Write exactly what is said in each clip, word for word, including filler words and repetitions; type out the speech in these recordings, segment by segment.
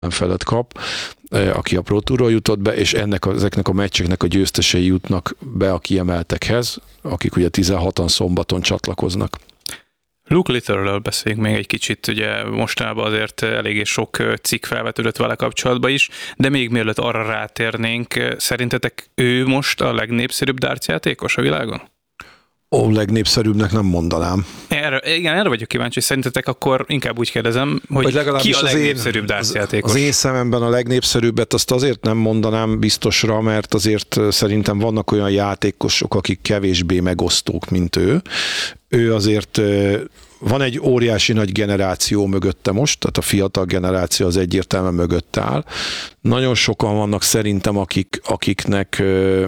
felett kap, aki a Pro Tourról jutott be, és ennek a, ezeknek a meccseknek a győztesei jutnak be a kiemeltekhez, akik ugye tizenhatan szombaton csatlakoznak. Luke Littlerről beszéljünk még egy kicsit, ugye mostanában azért eléggé sok cikk felvetődött vele kapcsolatban is, de még mielőtt arra rátérnénk, szerintetek ő most a legnépszerűbb darts játékos a világon? Ó, legnépszerűbbnek nem mondanám. Erre, igen, erre vagyok kíváncsi, hogy szerintetek akkor inkább úgy kérdezem, hogy ki a legnépszerűbb darts játékos? Az én szememben a legnépszerűbbet azt azért nem mondanám biztosra, mert azért szerintem vannak olyan játékosok, akik kevésbé megosztók, mint ő. Ő azért... Van egy óriási nagy generáció mögötte most, tehát a fiatal generáció az egyértelműen mögött áll. Nagyon sokan vannak szerintem, akik, akiknek...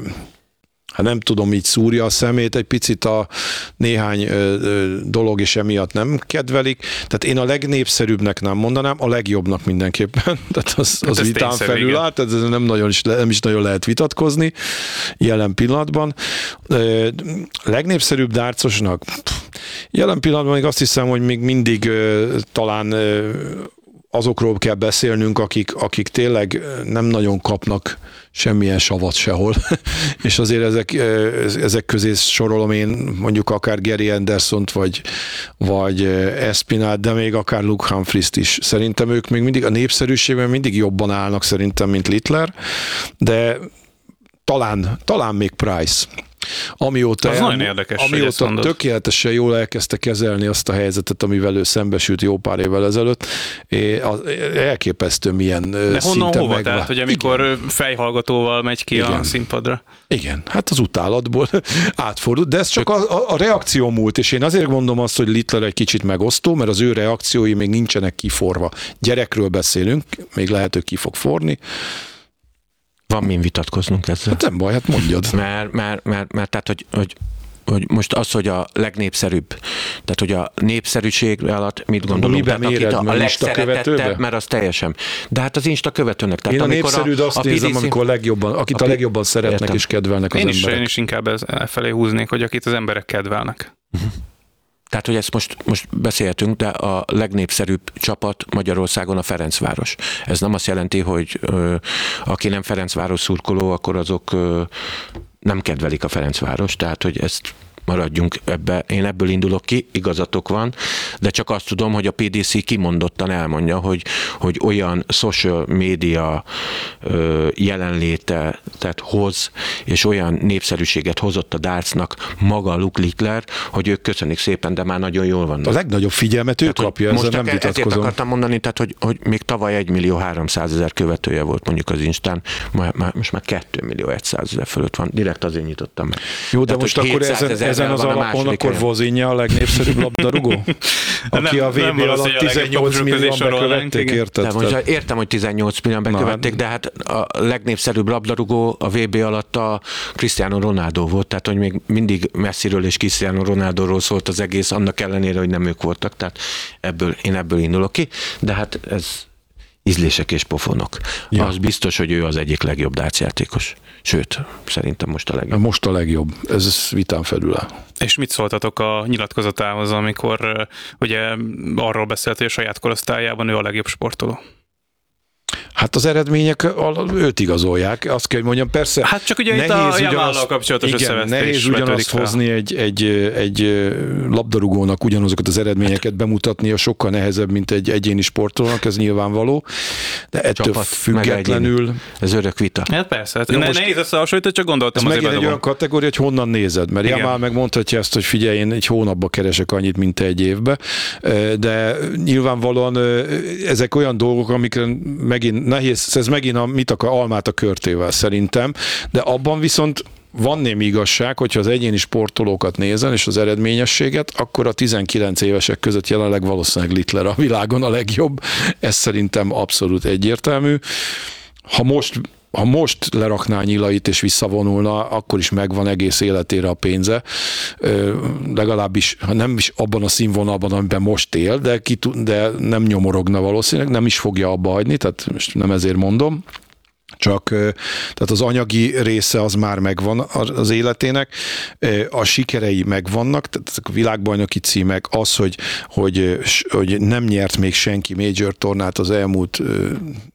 Hát nem tudom, így szúrja a szemét, egy picit a néhány ö, ö, dolog is emiatt nem kedvelik. Tehát én a legnépszerűbbnek nem mondanám, a legjobbnak mindenképpen. Tehát az, az hát vitán felül áll, tehát ez nem, nagyon is, nem is nagyon lehet vitatkozni jelen pillanatban. Ö, legnépszerűbb dárcosnak? Jelen pillanatban még azt hiszem, hogy még mindig ö, talán ö, azokról kell beszélnünk, akik, akik tényleg nem nagyon kapnak semmilyen savat sehol. És azért ezek, ezek közé sorolom én mondjuk akár Gary Andersont, vagy, vagy Espinát, de még akár Luke Humphreys-t is. Szerintem ők még mindig a népszerűségben mindig jobban állnak szerintem, mint Littler, de talán, talán még Price. Amióta, az nagyon érdekes, amióta tökéletesen jól elkezdte kezelni azt a helyzetet, amivel ő szembesült jó pár évvel ezelőtt, elképesztő milyen de szinten honnan hova? Megvá... Tehát, hogy amikor igen. fejhallgatóval megy ki igen. a színpadra? Igen, hát az utálatból átfordult, de ez csak a, a, a reakció múlt, és én azért mondom azt, hogy Littler egy kicsit megosztó, mert az ő reakciói még nincsenek kiforva. Gyerekről beszélünk, még lehet, hogy ki fog forni. Van min vitatkoznunk ezzel. Hát nem baj, hát mondjad. Mert, mert, mert, mert tehát, hogy, hogy, hogy most az, hogy a legnépszerűbb, tehát, hogy a népszerűség alatt mit gondolunk? Miben tehát, méred, a, a legszeretettebb, mert az teljesen. De hát az Insta követőnek. Tehát én a népszerűd azt a nézem, pé dé cé... amikor legjobban, akit a, a legjobban szeretnek értem. És kedvelnek az én emberek. Is, én is inkább e felé húznék, hogy akit az emberek kedvelnek. Uh-huh. Tehát, hogy ezt most, most beszélhetünk, de a legnépszerűbb csapat Magyarországon a Ferencváros. Ez nem azt jelenti, hogy ö, aki nem Ferencváros szurkoló, akkor azok ö, nem kedvelik a Ferencváros. Tehát, hogy ezt maradjunk ebbe. Én ebből indulok ki, igazatok van, de csak azt tudom, hogy a pé dé cé kimondottan elmondja, hogy, hogy olyan social media ö, jelenléte tehát hoz, és olyan népszerűséget hozott a dartsnak maga Luke Littler, hogy ők köszönik szépen, de már nagyon jól vannak. A legnagyobb figyelmet ő tehát, kapja, ezzel nem vitatkozom. Ezért akartam mondani, tehát, hogy, hogy még tavaly egy millió háromszázezer követője volt mondjuk az Instán, most már két millió százezer fölött van. Direkt azért nyitottam meg. Jó, de tehát, most akkor ezen, ezen az alapon akkor Vozinja a legnépszerűbb labdarúgó? Aki nem, a vé bé alatt tizennyolc millióan bekövették, érted? De most értem, hogy tizennyolc millióan bekövették, de hát a legnépszerűbb labdarúgó a vé bé alatt a Cristiano Ronaldo volt, tehát hogy még mindig Messiről és Cristiano Ronaldoról szólt az egész, annak ellenére, hogy nem ők voltak, tehát ebből, én ebből indulok ki, de hát ez ízlések és pofonok. Ja. Az biztos, hogy ő az egyik legjobb dartsjátékos. Sőt, szerintem most a legjobb. Most a legjobb. Ez vitán felül áll. És mit szóltatok a nyilatkozatához, amikor ugye arról beszélt, hogy a saját korosztályában ő a legjobb sportoló? Hát az eredmények őt igazolják, azt kell, hogy mondjam, persze. Hát csak ugye itt a Jamállal kapcsolatos összevesztés. Nehéz ugyanazt hozni egy, egy, egy labdarúgónak ugyanazokat az eredményeket hát, bemutatni, a sokkal nehezebb, mint egy egyéni sportolónak, ez nyilvánvaló. De ettől csapat, függetlenül... Ez örök vita. Hát persze, hát ne, nehéz összehasonlítani, csak gondoltam. Ez megint egy olyan kategória, hogy honnan nézed, mert Jamál megmondhatja ezt, hogy figyelj, én egy hónapba keresek annyit, mint te egy évbe, de nyilvánvalóan ezek olyan dolgok, amikre megint nehéz, ez megint a, mit akar, almát a körtével szerintem, de abban viszont van némi igazság, hogyha az egyéni sportolókat nézel, és az eredményességet, akkor a tizenkilenc évesek között jelenleg valószínűleg Littler a világon a legjobb. Ez szerintem abszolút egyértelmű. Ha most Ha most lerakná nyilait és visszavonulna, akkor is megvan egész életére a pénze. Legalábbis, ha nem is abban a színvonalban, amiben most él, de, ki, de nem nyomorogna valószínűleg, nem is fogja abba hagyni, tehát most nem ezért mondom. Csak tehát az anyagi része az már megvan az életének, a sikerei megvannak, tehát ezek a világbajnoki címek, az, hogy, hogy, hogy nem nyert még senki major tornát az elmúlt